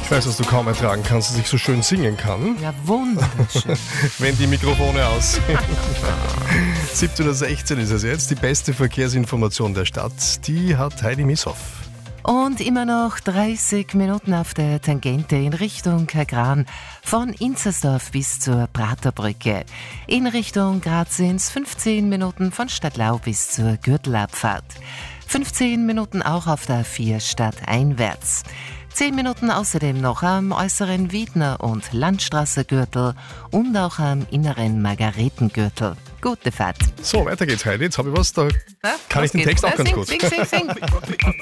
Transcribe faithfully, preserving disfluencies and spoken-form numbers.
Ich weiß, dass du kaum ertragen kannst, dass ich so schön singen kann, Ja, wunderschön. wenn die Mikrofone aus sind. siebzehn Uhr sechzehn ist es jetzt. Die beste Verkehrsinformation der Stadt, die hat Heidi Misshoff. Und immer noch dreißig Minuten auf der Tangente in Richtung Kagran, von Inzersdorf bis zur Praterbrücke. In Richtung Graz sind es fünfzehn Minuten von Stadtlau bis zur Gürtelabfahrt. fünfzehn Minuten auch auf der A vier stadteinwärts. zehn Minuten außerdem noch am äußeren Wiedner- und Landstraße-Gürtel und auch am inneren Margaretengürtel. Gute Fahrt. So, weiter geht's, Heidi. Jetzt habe ich was, da Na, kann los ich den geht's. Text auch Na, ganz sing, gut. Sing, sing, sing.